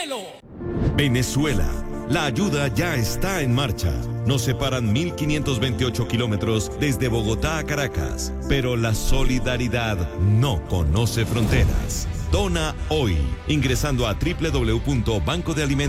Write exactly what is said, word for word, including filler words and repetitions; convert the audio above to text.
cielo. Venezuela. La ayuda ya está en marcha. Nos separan mil quinientos veintiocho kilómetros desde Bogotá a Caracas, pero la solidaridad no conoce fronteras. Dona hoy, ingresando a doble u doble u doble u punto banco de alimentos